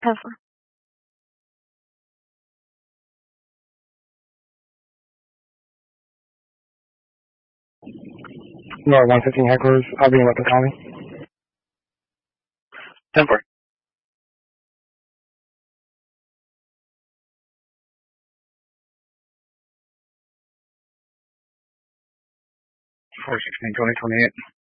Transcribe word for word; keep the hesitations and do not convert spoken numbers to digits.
ten four. Nor one fifteen headquarters. I'll be in weapon colony. ten four. four sixteen twenty twenty-eight.